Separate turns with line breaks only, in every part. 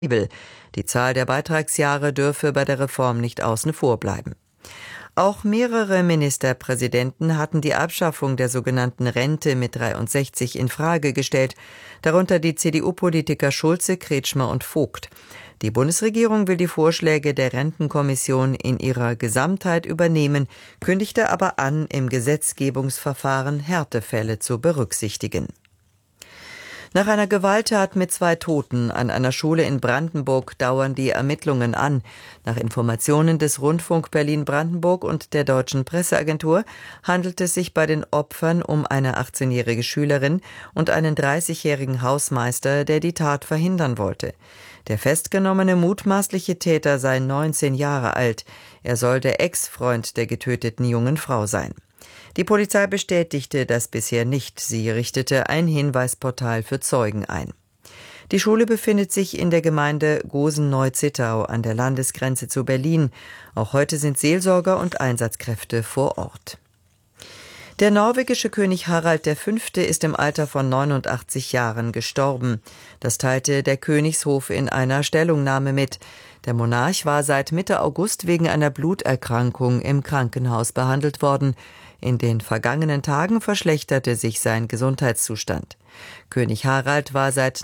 Die Zahl der Beitragsjahre dürfe bei der Reform nicht außen vor bleiben. Auch mehrere Ministerpräsidenten hatten die Abschaffung der sogenannten Rente mit 63 in Frage gestellt, darunter die CDU-Politiker Schulze, Kretschmer und Vogt. Die Bundesregierung will die Vorschläge der Rentenkommission in ihrer Gesamtheit übernehmen, kündigte aber an, im Gesetzgebungsverfahren Härtefälle zu berücksichtigen. Nach einer Gewalttat mit 2 Toten an einer Schule in Brandenburg dauern die Ermittlungen an. Nach Informationen des Rundfunk Berlin-Brandenburg und der Deutschen Presseagentur handelt es sich bei den Opfern um eine 18-jährige Schülerin und einen 30-jährigen Hausmeister, der die Tat verhindern wollte. Der festgenommene mutmaßliche Täter sei 19 Jahre alt. Er soll der Ex-Freund der getöteten jungen Frau sein. Die Polizei bestätigte das bisher nicht. Sie richtete ein Hinweisportal für Zeugen ein. Die Schule befindet sich in der Gemeinde Gosen-Neu-Zittau an der Landesgrenze zu Berlin. Auch heute sind Seelsorger und Einsatzkräfte vor Ort. Der norwegische König Harald V. ist im Alter von 89 Jahren gestorben. Das teilte der Königshof in einer Stellungnahme mit. Der Monarch war seit Mitte August wegen einer Bluterkrankung im Krankenhaus behandelt worden. In den vergangenen Tagen verschlechterte sich sein Gesundheitszustand. König Harald war seit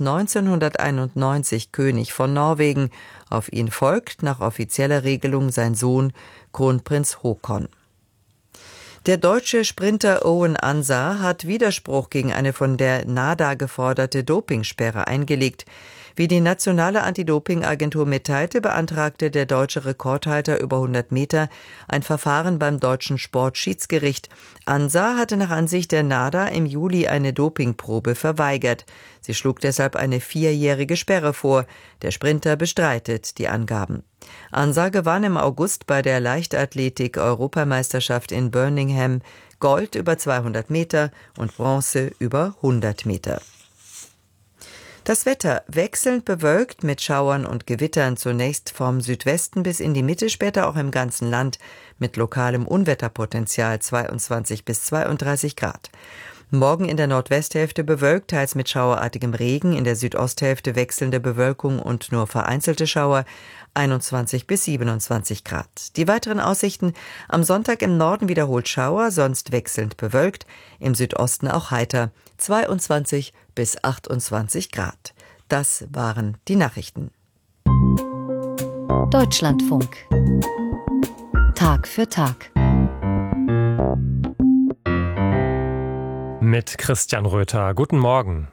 1991 König von Norwegen. Auf ihn folgt nach offizieller Regelung sein Sohn Kronprinz Haakon. Der deutsche Sprinter Owen Ansah hat Widerspruch gegen eine von der NADA geforderte Dopingsperre eingelegt. Wie die nationale Anti-Doping-Agentur mitteilte, beantragte der deutsche Rekordhalter über 100 Meter ein Verfahren beim deutschen Sportschiedsgericht. Ansah hatte nach Ansicht der NADA im Juli eine Dopingprobe verweigert. Sie schlug deshalb eine 4-jährige Sperre vor. Der Sprinter bestreitet die Angaben. Ansah gewann im August bei der Leichtathletik-Europameisterschaft in Birmingham Gold über 200 Meter und Bronze über 100 Meter. Das Wetter wechselnd bewölkt mit Schauern und Gewittern, zunächst vom Südwesten bis in die Mitte, später auch im ganzen Land mit lokalem Unwetterpotenzial 22 bis 32 Grad. Morgen in der Nordwesthälfte bewölkt, teils mit schauerartigem Regen, in der Südosthälfte wechselnde Bewölkung und nur vereinzelte Schauer, 21 bis 27 Grad. Die weiteren Aussichten: am Sonntag im Norden wiederholt Schauer, sonst wechselnd bewölkt, im Südosten auch heiter, 22 bis 28 Grad. Das waren die Nachrichten.
Deutschlandfunk. Tag für Tag.
Mit Christian Röther. Guten Morgen.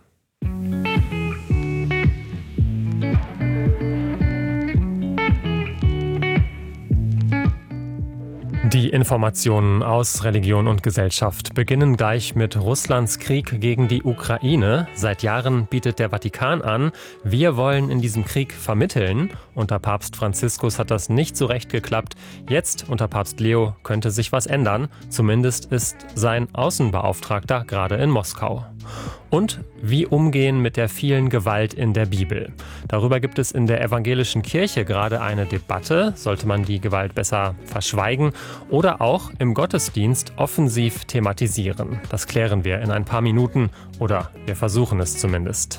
Die Informationen aus Religion und Gesellschaft beginnen gleich mit Russlands Krieg gegen die Ukraine. Seit Jahren bietet der Vatikan an, wir wollen in diesem Krieg vermitteln. Unter Papst Franziskus hat das nicht so recht geklappt. Jetzt, unter Papst Leo, könnte sich was ändern. Zumindest ist sein Außenbeauftragter gerade in Moskau. Und wie umgehen mit der vielen Gewalt in der Bibel. Darüber gibt es in der evangelischen Kirche gerade eine Debatte. Sollte man die Gewalt besser verschweigen oder auch im Gottesdienst offensiv thematisieren? Das klären wir in ein paar Minuten oder wir versuchen es zumindest.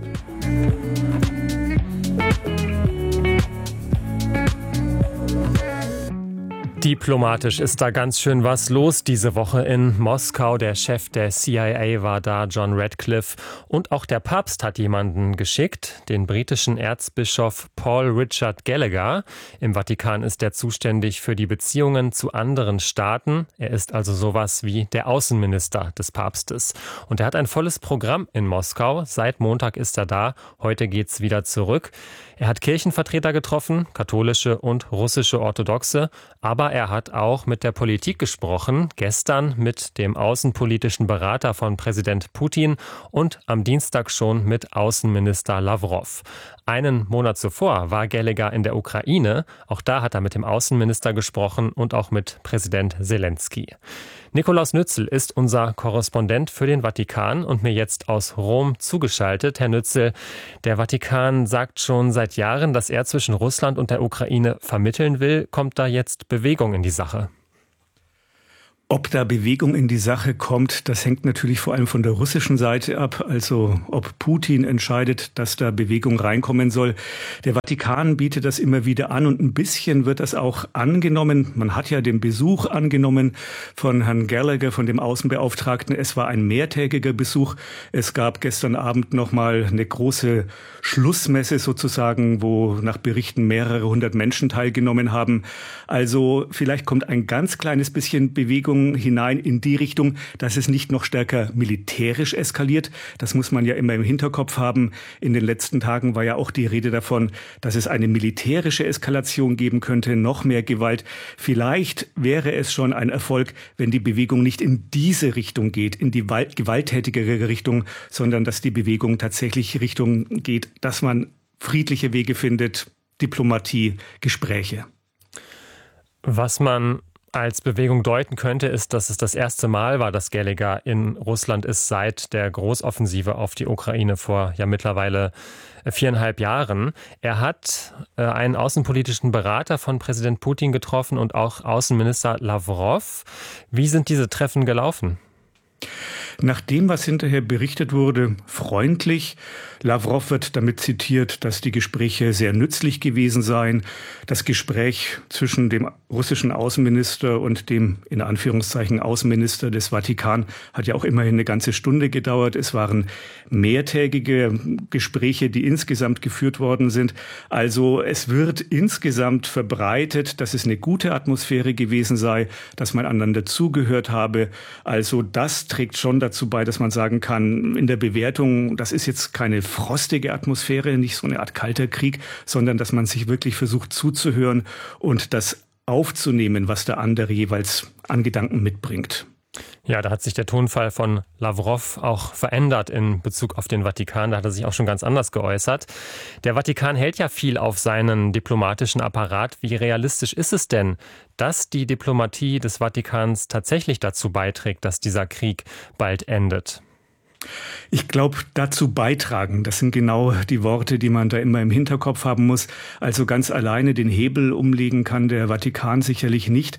Diplomatisch ist da ganz schön was los diese Woche in Moskau. Der Chef der CIA war da, John Radcliffe. Und auch der Papst hat jemanden geschickt, den britischen Erzbischof Paul Richard Gallagher. Im Vatikan ist er zuständig für die Beziehungen zu anderen Staaten. Er ist also sowas wie der Außenminister des Papstes. Und er hat ein volles Programm in Moskau. Seit Montag ist er da. Heute geht's wieder zurück. Er hat Kirchenvertreter getroffen, katholische und russische Orthodoxe, aber er hat auch mit der Politik gesprochen, gestern mit dem außenpolitischen Berater von Präsident Putin und am Dienstag schon mit Außenminister Lavrov. Einen Monat zuvor war Gallagher in der Ukraine, auch da hat er mit dem Außenminister gesprochen und auch mit Präsident Selenskyj. Nikolaus Nützel ist unser Korrespondent für den Vatikan und mir jetzt aus Rom zugeschaltet. Herr Nützel, der Vatikan sagt schon seit Jahren, dass er zwischen Russland und der Ukraine vermitteln will. Kommt da jetzt Bewegung in die Sache?
Ob da Bewegung in die Sache kommt, das hängt natürlich vor allem von der russischen Seite ab. Also ob Putin entscheidet, dass da Bewegung reinkommen soll. Der Vatikan bietet das immer wieder an und ein bisschen wird das auch angenommen. Man hat ja den Besuch angenommen von Herrn Gallagher, von dem Außenbeauftragten. Es war ein mehrtägiger Besuch. Es gab gestern Abend nochmal eine große Schlussmesse sozusagen, wo nach Berichten mehrere hundert Menschen teilgenommen haben. Also vielleicht kommt ein ganz kleines bisschen Bewegung hinein in die Richtung, dass es nicht noch stärker militärisch eskaliert. Das muss man ja immer im Hinterkopf haben. In den letzten Tagen war ja auch die Rede davon, dass es eine militärische Eskalation geben könnte, noch mehr Gewalt. Vielleicht wäre es schon ein Erfolg, wenn die Bewegung nicht in diese Richtung geht, in die gewalttätigere Richtung, sondern dass die Bewegung tatsächlich Richtung geht, dass man friedliche Wege findet, Diplomatie, Gespräche.
Was man als Bewegung deuten könnte, ist, dass es das erste Mal war, dass Gallagher in Russland ist seit der Großoffensive auf die Ukraine vor ja mittlerweile 4,5 Jahren. Er hat einen außenpolitischen Berater von Präsident Putin getroffen und auch Außenminister Lavrov. Wie sind diese Treffen gelaufen?
Nach dem, was hinterher berichtet wurde, freundlich. Lavrov wird damit zitiert, dass die Gespräche sehr nützlich gewesen seien. Das Gespräch zwischen dem russischen Außenminister und dem, in Anführungszeichen, Außenminister des Vatikan hat ja auch immerhin eine ganze Stunde gedauert. Es waren mehrtägige Gespräche, die insgesamt geführt worden sind. Also es wird insgesamt verbreitet, dass es eine gute Atmosphäre gewesen sei, dass man einander zugehört habe. Also das trägt schon dazu bei, dass man sagen kann, in der Bewertung, das ist jetzt keine frostige Atmosphäre, nicht so eine Art kalter Krieg, sondern dass man sich wirklich versucht zuzuhören und das aufzunehmen, was der andere jeweils an Gedanken mitbringt.
Ja, da hat sich der Tonfall von Lavrov auch verändert in Bezug auf den Vatikan. Da hat er sich auch schon ganz anders geäußert. Der Vatikan hält ja viel auf seinen diplomatischen Apparat. Wie realistisch ist es denn, dass die Diplomatie des Vatikans tatsächlich dazu beiträgt, dass dieser Krieg bald endet?
Ich glaube, dazu beitragen, das sind genau die Worte, die man da immer im Hinterkopf haben muss. Also ganz alleine den Hebel umlegen kann der Vatikan sicherlich nicht.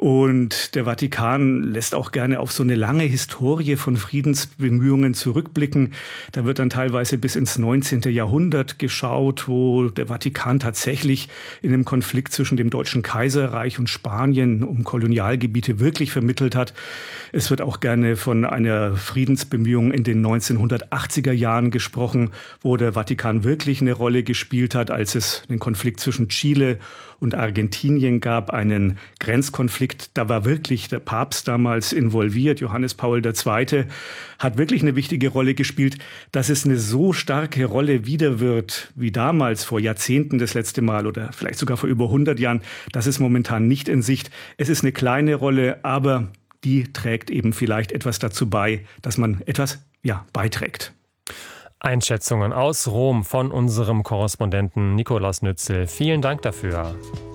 Und der Vatikan lässt auch gerne auf so eine lange Historie von Friedensbemühungen zurückblicken. Da wird dann teilweise bis ins 19. Jahrhundert geschaut, wo der Vatikan tatsächlich in einem Konflikt zwischen dem Deutschen Kaiserreich und Spanien um Kolonialgebiete wirklich vermittelt hat. Es wird auch gerne von einer Friedensbemühung in den 1980er Jahren gesprochen, wo der Vatikan wirklich eine Rolle gespielt hat, als es den Konflikt zwischen Chile und Argentinien gab, einen Grenzkonflikt. Da war wirklich der Papst damals involviert. Johannes Paul II. Hat wirklich eine wichtige Rolle gespielt. Dass es eine so starke Rolle wieder wird, wie damals vor Jahrzehnten das letzte Mal oder vielleicht sogar vor über 100 Jahren, das ist momentan nicht in Sicht. Es ist eine kleine Rolle, aber die trägt eben vielleicht etwas dazu bei, dass man etwas beiträgt.
Einschätzungen aus Rom von unserem Korrespondenten Nikolaus Nützel. Vielen Dank dafür.